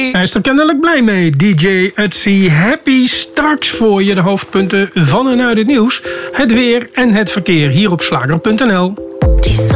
Hij is er kennelijk blij mee, DJ Ötzi. Happy. Straks voor je de hoofdpunten van en uit het nieuws, het weer en het verkeer hier op slager.nl.